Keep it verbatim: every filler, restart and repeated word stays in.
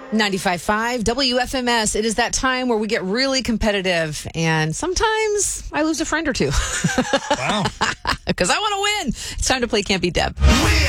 ninety-five point five W F M S. It is that time where we get really competitive, and sometimes I lose a friend or two. Wow. Because I want to win. It's time to play Can't Beat Deb.